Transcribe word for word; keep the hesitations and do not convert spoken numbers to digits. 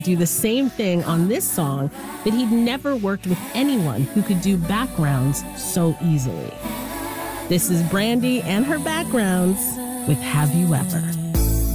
do the same thing on this song that he'd never worked with anyone who could do backgrounds so easily. This is Brandy and her backgrounds with Have You Ever.